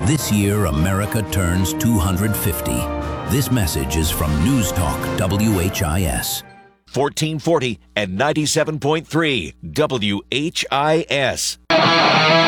This year, America turns 250. This message is from News Talk WHIS. 1440 and 97.3 WHIS.